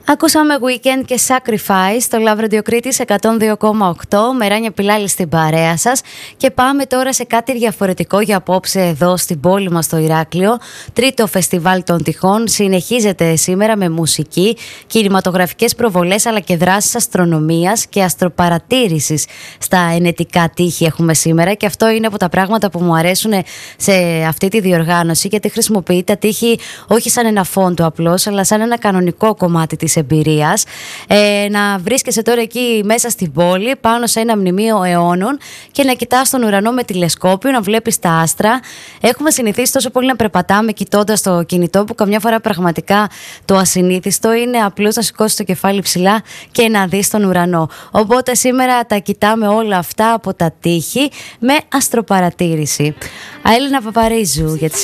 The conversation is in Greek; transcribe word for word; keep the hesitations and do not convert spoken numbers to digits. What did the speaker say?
Ακούσαμε Weekend και Sacrifice στο Love Radio Κρήτης εκατόν δύο κόμμα οκτώ. Μεράνια Πιλάλη στην παρέα σας. Και πάμε τώρα σε κάτι διαφορετικό για απόψε εδώ στην πόλη μας στο Ηράκλειο. Τρίτο φεστιβάλ των τυχών συνεχίζεται σήμερα με μουσική, κινηματογραφικές προβολές αλλά και δράσεις αστρονομίας και αστροπαρατήρησης στα ενετικά τείχη έχουμε σήμερα. Και αυτό είναι από τα πράγματα που μου αρέσουν σε αυτή τη διοργάνωση, γιατί χρησιμοποιεί τα τείχη όχι σαν ένα φόντο απλώς, αλλά σαν ένα κανονικό κομμάτι της εμπειρίας. Ε, να βρίσκεσαι τώρα εκεί μέσα στην πόλη, πάνω σε ένα μνημείο αιώνων και να κοιτάς τον ουρανό με τηλεσκόπιο, να βλέπεις τα άστρα. Έχουμε συνηθίσει τόσο πολύ να περπατάμε κοιτώντας το κινητό, που καμιά φορά πραγματικά το ασυνήθιστο είναι απλώς να σηκώσεις το κεφάλι ψηλά και να δεις τον ουρανό. Οπότε σήμερα τα κοιτάμε όλα αυτά από τα τείχη με αστροπαρατήρηση. Αέλινα Παπαρίζου για τις